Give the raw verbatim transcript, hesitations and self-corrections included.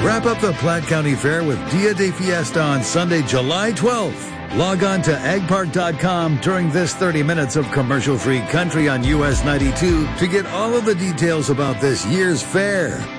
Wrap up the Platte County Fair with Dia de Fiesta on Sunday, July twelfth. Log on to ag park dot com during this thirty minutes of commercial-free country on U S ninety-two to get all of the details about this year's fair.